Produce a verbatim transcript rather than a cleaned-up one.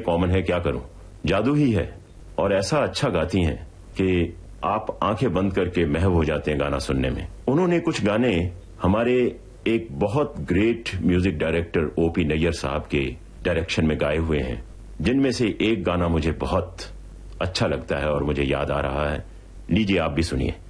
Common है, क्या करूं, जादू ही है। और ऐसा अच्छा गाती हैं कि आप आंखें बंद करके महव हो जाते हैं गाना सुनने में। उन्होंने कुछ गाने हमारे एक बहुत great music director OP Nayyar साहब के डायरेक्शन में गाए हुए हैं, जिनमें से एक गाना मुझे बहुत अच्छा लगता है और मुझे याद आ रहा है। लीजिए आप भी सुनिए।